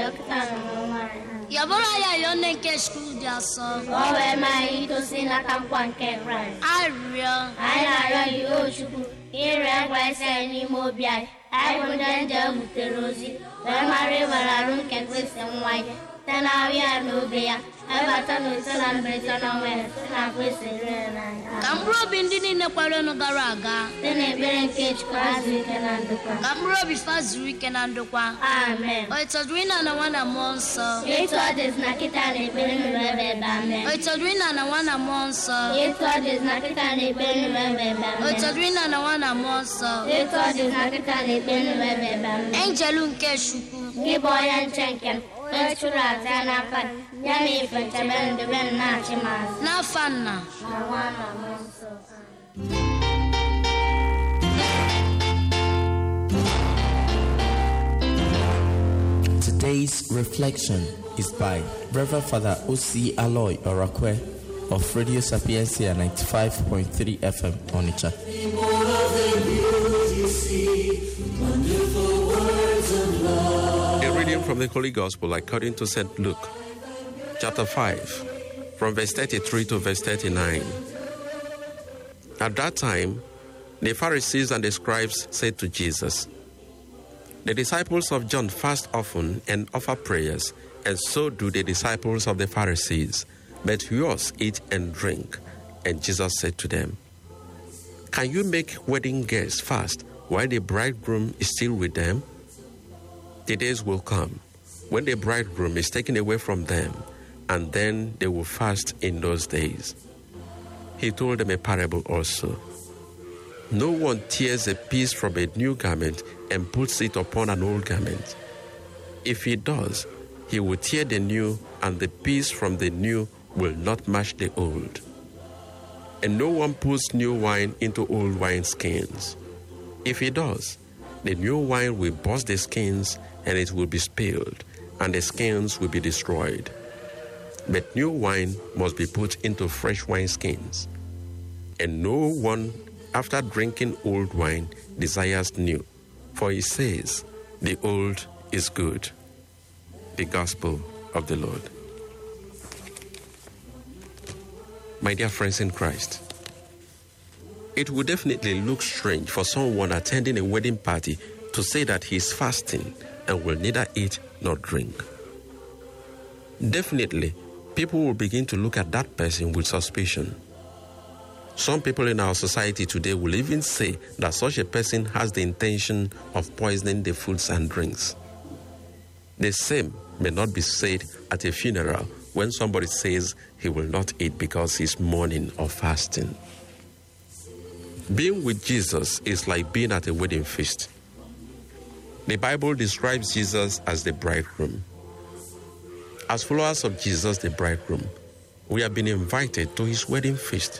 Yabora ya neke school jaso. Owe mai to sina kampwan ke Christ. Aria. Ara yo shuku. Ire kwese ni mobia. I wouldn't jump the rosy. When my river arun ke kwese mwai. Tena we are no beer. Everton is an Britain away. Tena kwese rena. Kambro bindini ne kwaro no garaga. Tene beren cage class weekend and the kwa. Kambro be fast weekend and the kwa. Amen. O itodwina na wana monso. Yeto ades nakita ne beren rebe bame. O itodwina na wana monso. Yeto ades nakita ne beren rebe bame. O itodwina na wana monso. Yeto ades nakita ne beren rebe bame. Angelu nke shuku. Ni boyan chenken. Echura tana fan. Yami fente ben de ben na chimas. Na fanna. Na wana monso. Today's reflection is by Reverend Father O.C. Aloy Orakwe of Radio Sapiencia 95.3 FM Onitsha. A reading from the Holy Gospel according to St. Luke, chapter 5, from verse 33 to verse 39. At that time, the Pharisees and the scribes said to Jesus, "The disciples of John fast often and offer prayers, and so do the disciples of the Pharisees. But yours eat and drink." And Jesus said to them, "Can you make wedding guests fast while the bridegroom is still with them? The days will come when the bridegroom is taken away from them, and then they will fast in those days." He told them a parable also. "No one tears a piece from a new garment and puts it upon an old garment. If he does, he will tear the new, and the piece from the new will not match the old. And no one puts new wine into old wineskins. If he does, the new wine will burst the skins, and it will be spilled, and the skins will be destroyed. But new wine must be put into fresh wineskins. And no one, after drinking old wine, desires new, for he says, the old is good." The Gospel of the Lord. My dear friends in Christ, it would definitely look strange for someone attending a wedding party to say that he is fasting and will neither eat nor drink. Definitely, people will begin to look at that person with suspicion. Some people in our society today will even say that such a person has the intention of poisoning the foods and drinks. The same may not be said at a funeral when somebody says he will not eat because he's mourning or fasting. Being with Jesus is like being at a wedding feast. The Bible describes Jesus as the bridegroom. As followers of Jesus, the bridegroom, we have been invited to his wedding feast.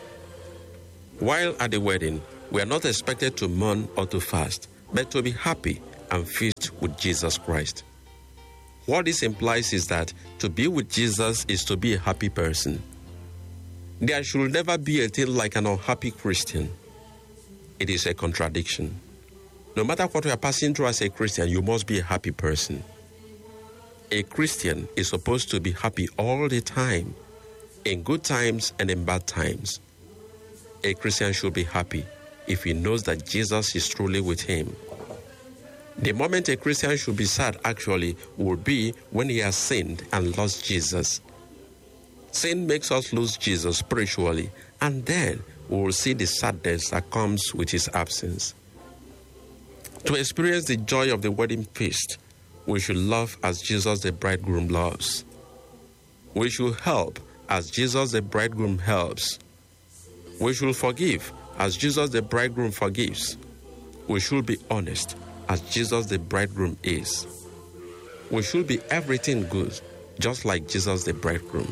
While at the wedding, we are not expected to mourn or to fast, but to be happy and feast with Jesus Christ. What this implies is that to be with Jesus is to be a happy person. There should never be a thing like an unhappy Christian. It is a contradiction. No matter what you are passing through as a Christian, you must be a happy person. A Christian is supposed to be happy all the time, in good times and in bad times. A Christian should be happy if he knows that Jesus is truly with him. The moment a Christian should be sad, actually, would be when he has sinned and lost Jesus. Sin makes us lose Jesus spiritually, and then we will see the sadness that comes with his absence. To experience the joy of the wedding feast, we should love as Jesus the bridegroom loves. We should help as Jesus the bridegroom helps. We should forgive as Jesus the bridegroom forgives. We should be honest as Jesus the bridegroom is. We should be everything good, just like Jesus the bridegroom.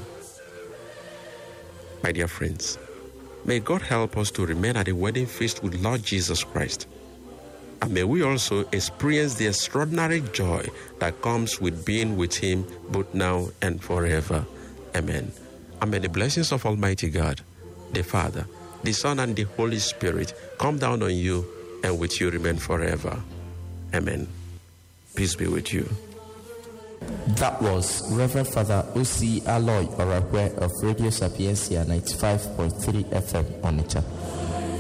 My dear friends, may God help us to remain at the wedding feast with Lord Jesus Christ. And may we also experience the extraordinary joy that comes with being with him both now and forever. Amen. And may the blessings of Almighty God, the Father, the Son, and the Holy Spirit come down on you and with you remain forever. Amen. Peace be with you. That was Reverend Father O.C. Aloy Orakwe of Radio Sapiencia 95.3 FM Onitsha.